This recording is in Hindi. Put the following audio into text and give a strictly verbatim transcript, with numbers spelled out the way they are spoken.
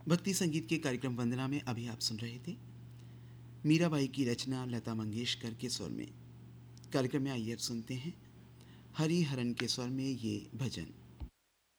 भक्ति संगीत के कार्यक्रम वंदना में अभी आप सुन रहे थे मीराबाई की रचना लता मंगेशकर के स्वर में। कार्यक्रम में आइए अब सुनते हैं हरि हरन के स्वर में ये भजन।